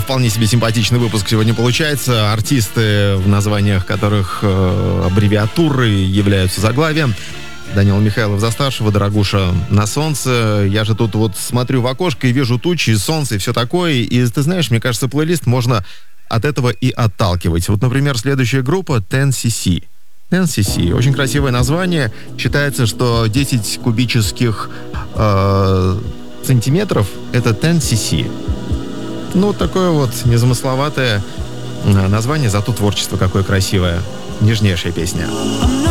вполне себе симпатичный выпуск сегодня получается. Артисты, в названиях которых аббревиатуры являются заглавием. Данила Михайлов за старшего, Дорогуша на солнце. Я же тут вот смотрю в окошко и вижу тучи, солнце и все такое. И ты знаешь, мне кажется, плейлист можно от этого и отталкивать. Вот, например, следующая группа 10cc. 10cc. Очень красивое название. Считается, что 10 кубических сантиметров — это 10cc. Ну, такое вот незамысловатое название, зато творчество какое красивое. Нежнейшая песня.